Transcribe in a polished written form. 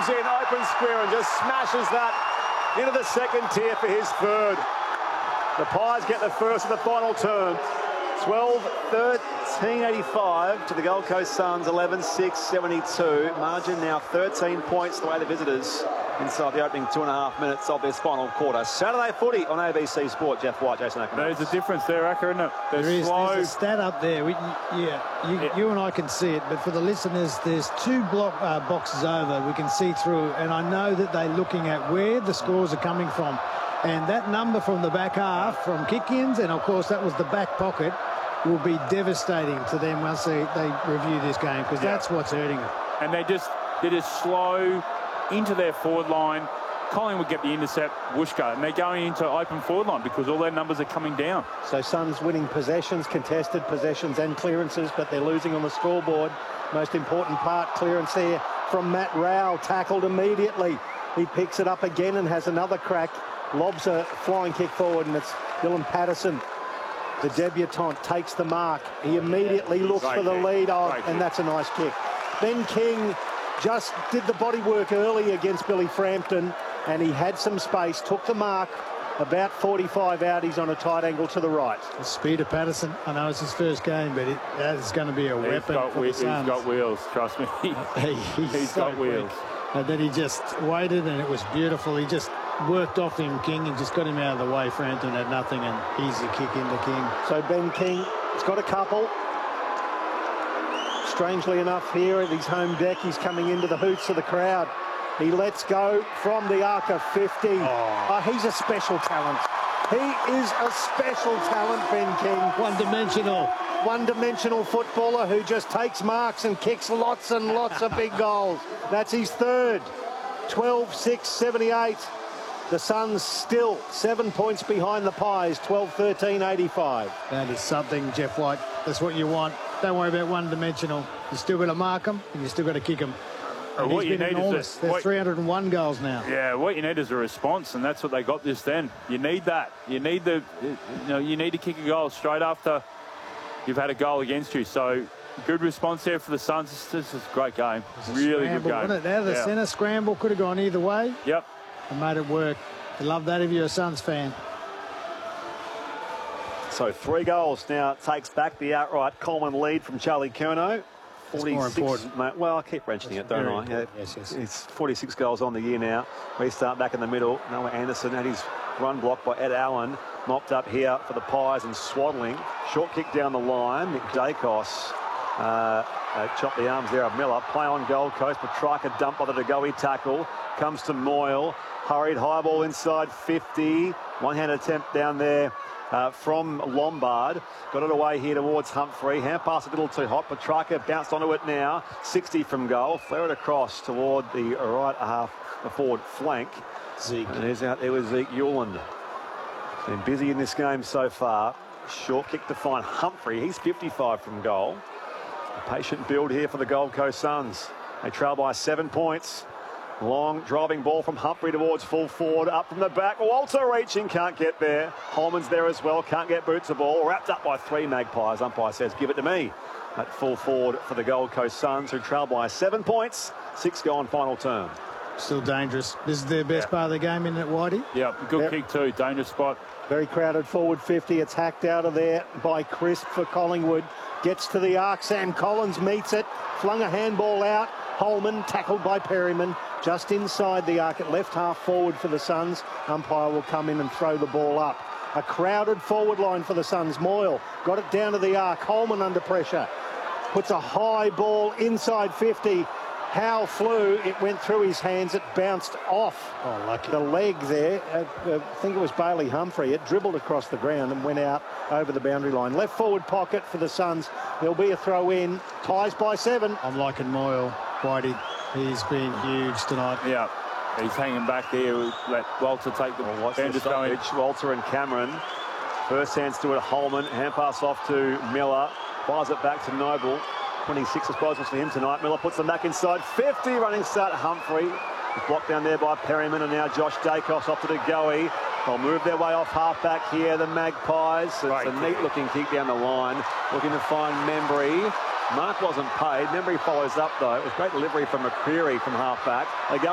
comes in open square and just smashes that into the second tier for his third. The Pies get the first of the final term. 12-13-85 to the Gold Coast Suns, 11-6-72. Margin now 13 points the way the visitors inside the opening 2.5 minutes of this final quarter. Saturday footy on ABC Sport. Jeff White, Jason Ackman. There's a difference there, Acker, isn't it? There's a stat up there. You and I can see it, but for the listeners, there's two boxes over. We can see through, and I know that they're looking at where the scores are coming from. And that number from the back half, from kick-ins, and of course that was the back pocket, will be devastating to them once they review this game, because that's what's hurting them. And they just slow into their forward line. Collingwood get the intercept, Wooshka, and they're going into open forward line because all their numbers are coming down. So Suns winning possessions, contested possessions and clearances, but they're losing on the scoreboard. Most important part, clearance there from Matt Rowell, tackled immediately. He picks it up again and has another crack. Lobs a flying kick forward, and it's Dylan Patterson. The debutant takes the mark. He immediately looks for the lead on, and that's a nice kick. Ben King just did the body work early against Billy Frampton, and he had some space, took the mark, about 45 out. He's on a tight angle to the right. The speed of Patterson, I know it's his first game, but that is going to be a weapon for the Suns. He's got wheels, trust me. He's got wheels. And then he just waited, and it was beautiful. He just worked off him, King, and just got him out of the way. Frampton had nothing, and easy kick into King. So Ben King has got a couple. Strangely enough, here at his home deck, he's coming into the hoots of the crowd. He lets go from the arc of 50. He's a special talent. He is a special talent, Ben King. One-dimensional footballer who just takes marks and kicks lots and lots of big goals. That's his third. 12-6-78. The Suns still 7 points behind the Pies, 12-13-85. That is something, Jeff White. That's what you want. Don't worry about one-dimensional. You still got to mark them, and you still got to kick them. What you need is there's 301 goals now. Yeah, what you need is a response, and that's what they got just then. You need that. You need you need to kick a goal straight after you've had a goal against you. So good response there for the Suns. This is a great game. Really good game. Wasn't it? Out of the centre scramble, could have gone either way. Yep. And made it work. I love that if you're a Suns fan. So 3 goals now takes back the outright Coleman lead from Charlie Curnow. 46, more important. Mate, well, I keep mentioning it, don't I? Yeah. Yes. It's 46 goals on the year now. We start back in the middle. Noah Anderson had his run blocked by Ed Allen. Mopped up here for the Pies and swaddling. Short kick down the line. Nick Dacos chopped the arms there of Miller. Play on Gold Coast. Petrarca dumped by the Degoe tackle. Comes to Moyle. Hurried high ball inside 50. One-hand attempt down there from Lombard. Got it away here towards Humphrey. Hand pass a little too hot. Petrarca bounced onto it now. 60 from goal. Flare it across toward the right half, the forward flank. Zeke. And there's out there with Zeke Hewland. Been busy in this game so far. Short kick to find Humphrey. He's 55 from goal. A patient build here for the Gold Coast Suns. They trail by 7 points. Long driving ball from Humphrey towards full forward. Up from the back. Walter reaching. Can't get there. Holman's there as well. Can't get boots the ball. Wrapped up by 3 Magpies. Umpire says, give it to me. At full forward for the Gold Coast Suns, who trail by 7 points. 6 gone final term. Still dangerous. This is their best part of the game, isn't it, Whitey? Yeah, good kick too. Dangerous spot. Very crowded forward 50. It's hacked out of there by Crisp for Collingwood. Gets to the arc. Sam Collins meets it. Flung a handball out. Holman tackled by Perryman. Just inside the arc at left half forward for the Suns. Umpire will come in and throw the ball up. A crowded forward line for the Suns. Moyle got it down to the arc. Holman under pressure. Puts a high ball inside 50. Howe flew. It went through his hands. It bounced off the leg there. I think it was Bailey Humphrey. It dribbled across the ground and went out over the boundary line. Left forward pocket for the Suns. There'll be a throw in. Ties by 7. I'm liking Moyle, Whitey. He's been huge tonight. Yeah. He's hanging back there. Let Walter take the ball. Walter and Cameron. First hands to it, Holman. Hand pass off to Miller. Fires it back to Noble. 26 disposals for him tonight. Miller puts them back inside 50. Running start Humphrey. Blocked down there by Perryman, and now Josh Dacos off to Degoe. They'll move their way off half-back here, the Magpies. It's a neat-looking kick down the line. Looking to find Membry. Mark wasn't paid. Membry follows up, though. It was great delivery from McCreary from half-back. They go